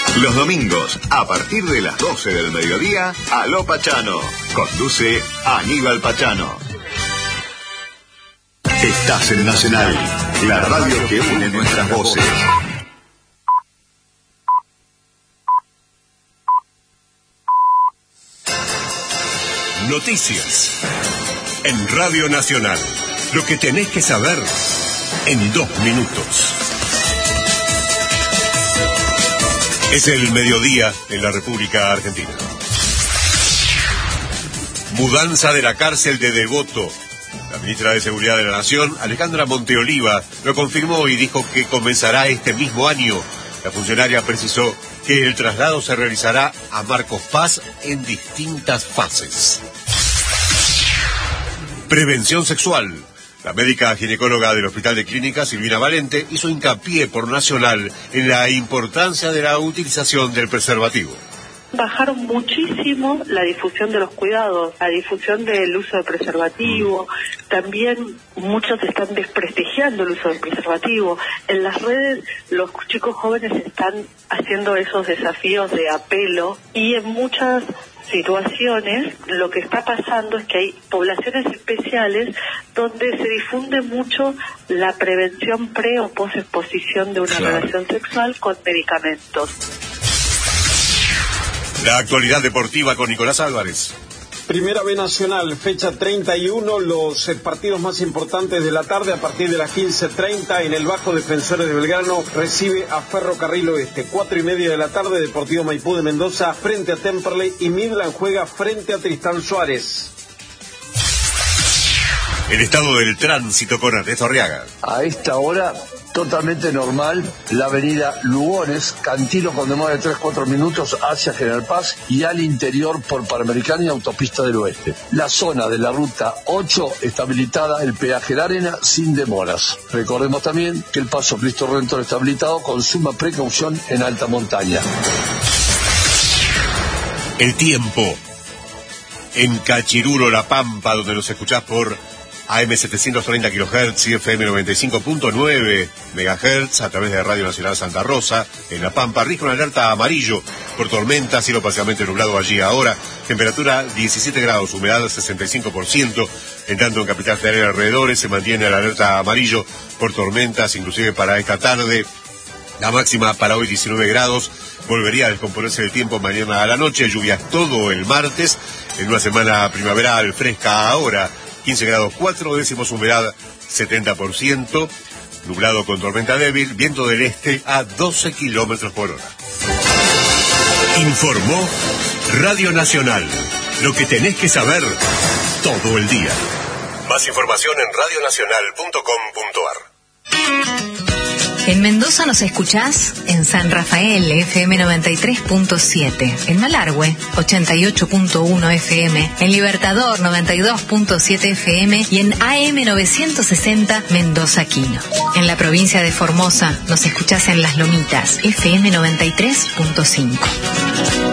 Los domingos, a partir de las 12 del mediodía, Aló Pachano. Conduce Aníbal Pachano. Estás en Nacional, la radio que une nuestras voces. Noticias en Radio Nacional. Lo que tenés que saber en 2 minutos. Es el mediodía en la República Argentina. Mudanza de la cárcel de Devoto. La ministra de Seguridad de la Nación, Alejandra Monteoliva, lo confirmó y dijo que comenzará este mismo año. La funcionaria precisó que el traslado se realizará a Marcos Paz en distintas fases. Prevención sexual. La médica ginecóloga del Hospital de Clínicas, Silvina Valente, hizo hincapié por Nacional en la importancia de la utilización del preservativo. Bajaron muchísimo la difusión de los cuidados, la difusión del uso de preservativo. También muchos están desprestigiando el uso del preservativo. En las redes los chicos jóvenes están haciendo esos desafíos de apelo y en muchas situaciones lo que está pasando es que hay poblaciones especiales donde se difunde mucho la prevención pre o post exposición de una relación sexual con medicamentos. La actualidad deportiva con Nicolás Álvarez. Primera B Nacional, fecha 31, los partidos más importantes de la tarde a partir de las 15:30 en el Bajo Defensores de Belgrano recibe a Ferrocarril Oeste. 4:30 de la tarde, Deportivo Maipú de Mendoza frente a Temperley y Midland juega frente a Tristán Suárez. El estado del tránsito con Ernesto Arriaga. A esta hora, totalmente normal, la avenida Lugones, Cantilo con demora de 3-4 minutos hacia General Paz y al interior por Panamericana y Autopista del Oeste. La zona de la ruta 8 está habilitada, el peaje La Arena sin demoras. Recordemos también que el paso Cristo Redentor está habilitado con suma precaución en alta montaña. El tiempo. En Cachirulo, La Pampa, donde nos escuchás por AM 730 kHz y FM 95.9 MHz a través de Radio Nacional Santa Rosa. En La Pampa rige una alerta amarillo por tormenta, cielo parcialmente nublado allí ahora, temperatura 17 grados, humedad 65%, en tanto en Capital Federal y alrededores se mantiene la alerta amarillo por tormentas, inclusive para esta tarde. La máxima para hoy 19 grados, volvería a descomponerse el tiempo mañana a la noche, lluvias todo el martes, en una semana primaveral fresca ahora. 15 grados 4 décimos, humedad 70%, nublado con tormenta débil, viento del este a 12 kilómetros por hora. Informó Radio Nacional. Lo que tenés que saber todo el día. Más información en radionacional.com.ar. En Mendoza nos escuchás en San Rafael, FM 93.7, en Malargüe, 88.1 FM, en Libertador, 92.7 FM y en AM 960 Mendoza Quino. En la provincia de Formosa nos escuchás en Las Lomitas, FM 93.5.